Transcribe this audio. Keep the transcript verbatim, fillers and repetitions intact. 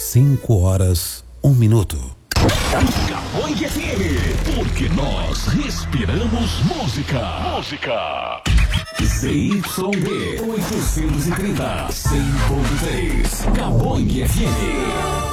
Cinco horas, um minuto. Caboing F M, porque nós respiramos música. Música. Z Y D oitocentos e trinta, cem ponto três. Caboing F M.